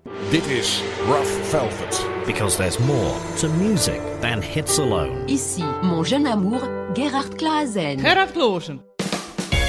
Dit is Rough Velvet. Because there's more to music than hits alone. Ici, mon jeune amour, Gerhard Klaassen. Gerard Klaassen.